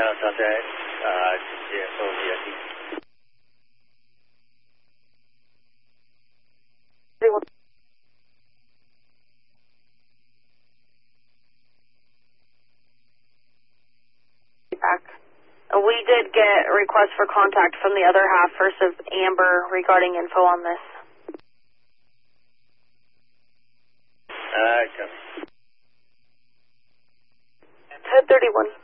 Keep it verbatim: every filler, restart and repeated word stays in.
向上在啊直接送你的地址。 Back. We did get a request for contact from the other half, first of Amber, regarding info on this. Alright, come. ten thirty-one.